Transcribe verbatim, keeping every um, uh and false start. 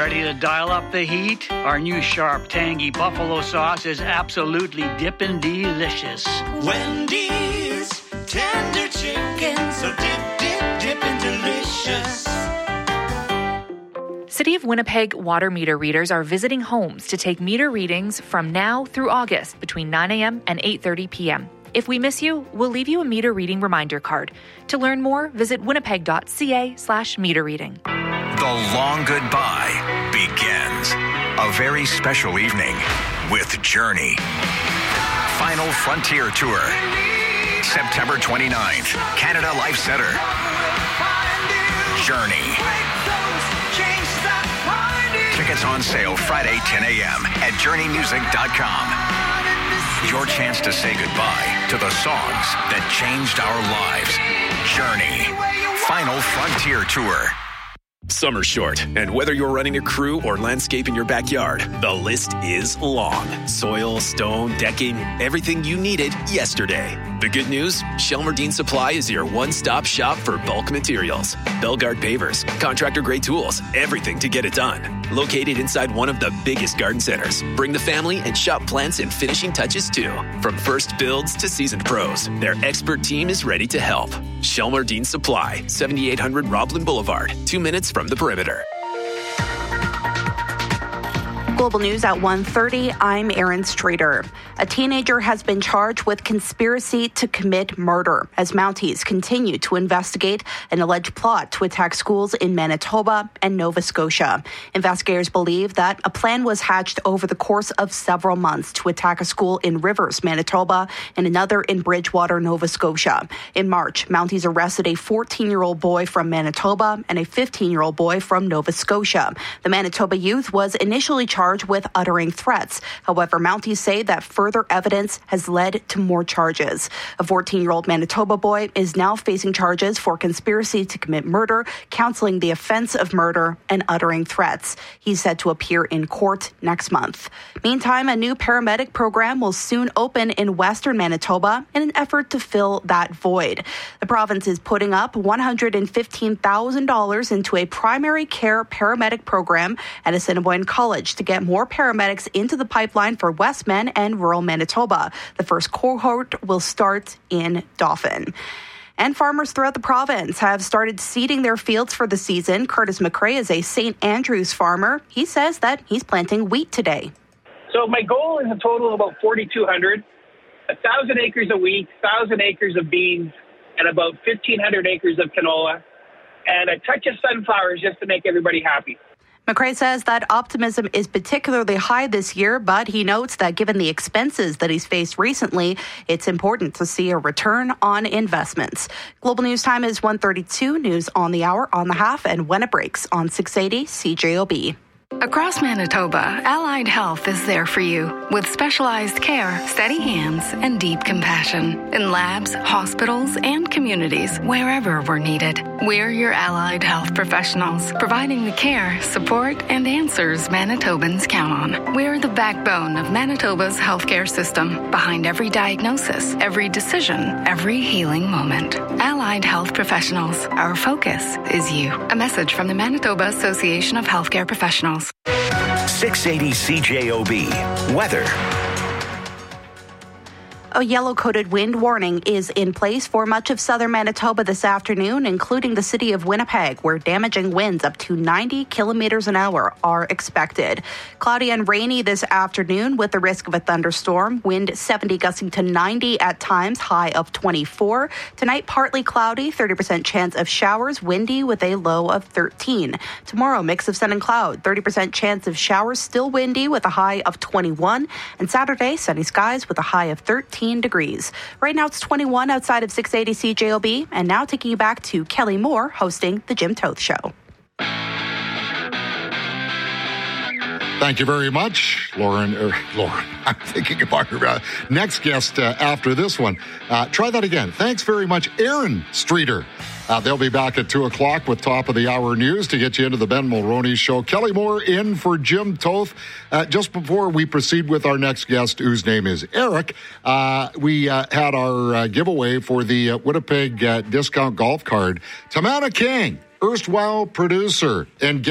Ready to dial up the heat? Our new sharp, tangy buffalo sauce is absolutely dippin' delicious. Wendy's tender chicken, so dip, dip, dippin' delicious. City of Winnipeg water meter readers are visiting homes to take meter readings from now through August between nine a.m. and eight thirty p.m. If we miss you, we'll leave you a meter reading reminder card. To learn more, visit winnipeg.ca slash meter reading. The long goodbye begins. A very special evening with Journey. Final Frontier Tour. September twenty-ninth, Canada Life Centre. Journey. Tickets on sale Friday, ten a.m. at journey music dot com. Your chance to say goodbye to the songs that changed our lives. Journey. Final Frontier Tour. Summer's short, and whether you're running a crew or landscaping your backyard, the list is long. Soil, stone, decking, everything you needed yesterday. The good news? Shelmerdine Supply is your one-stop shop for bulk materials. Belgard pavers, contractor-grade tools, everything to get it done. Located inside one of the biggest garden centers. Bring the family and shop plants and finishing touches too. From first builds to seasoned pros, their expert team is ready to help. Shelmerdine Supply, seventy-eight hundred Roblin Boulevard, two minutes from the perimeter. Global News at one thirty, I'm Erin Streeter. A teenager has been charged with conspiracy to commit murder as Mounties continue to investigate an alleged plot to attack schools in Manitoba and Nova Scotia. Investigators believe that a plan was hatched over the course of several months to attack a school in Rivers, Manitoba, and another in Bridgewater, Nova Scotia. In March, Mounties arrested a fourteen-year-old boy from Manitoba and a fifteen-year-old boy from Nova Scotia. The Manitoba youth was initially charged with uttering threats. However, Mounties say that further evidence has led to more charges. A fourteen-year-old Manitoba boy is now facing charges for conspiracy to commit murder, counseling the offense of murder, and uttering threats. He's set to appear in court next month. Meantime, a new paramedic program will soon open in Western Manitoba in an effort to fill that void. The province is putting up one hundred fifteen thousand dollars into a primary care paramedic program at Assiniboine College to get more paramedics into the pipeline for Westmen and rural Manitoba. The first cohort will start in Dauphin. And farmers throughout the province have started seeding their fields for the season. Curtis McRae is a Saint Andrews farmer. He says that he's planting wheat today. So my goal is a total of about forty-two hundred, one thousand acres of wheat, one thousand acres of beans, and about fifteen hundred acres of canola, and a touch of sunflowers just to make everybody happy. McRae says that optimism is particularly high this year, but he notes that given the expenses that he's faced recently, it's important to see a return on investments. Global News Time is one thirty-two, news on the hour, on the half, and when it breaks on six eighty C J O B. Across Manitoba, Allied Health is there for you with specialized care, steady hands, and deep compassion in labs, hospitals, and communities wherever we're needed. We're your Allied Health professionals, providing the care, support, and answers Manitobans count on. We're the backbone of Manitoba's healthcare system, behind every diagnosis, every decision, every healing moment. Allied Health professionals, our focus is you. A message from the Manitoba Association of Healthcare Professionals. six eighty C J O B. Weather. A yellow-coated wind warning is in place for much of southern Manitoba this afternoon, including the city of Winnipeg, where damaging winds up to ninety kilometers an hour are expected. Cloudy and rainy this afternoon with the risk of a thunderstorm. Wind seventy gusting to ninety at times, high of twenty-four. Tonight, partly cloudy, thirty percent chance of showers, windy with a low of thirteen. Tomorrow, mix of sun and cloud, thirty percent chance of showers, still windy with a high of twenty-one. And Saturday, sunny skies with a high of thirteen degrees. Right now it's twenty-one outside of six eighty C J O B. And now taking you back to Kelly Moore hosting The Jim Toth Show. Thank you very much, Lauren. Er, Lauren, I'm thinking of our uh, next guest uh, after this one. Uh, try that again. Thanks very much, Erin Streeter. Uh, they'll be back at two o'clock with top of the hour news to get you into the Ben Mulroney Show. Kelly Moore in for Jim Toth. Uh, just before we proceed with our next guest, whose name is Eric, uh, we uh, had our uh, giveaway for the uh, Winnipeg uh, discount golf card. Tamana King, erstwhile producer and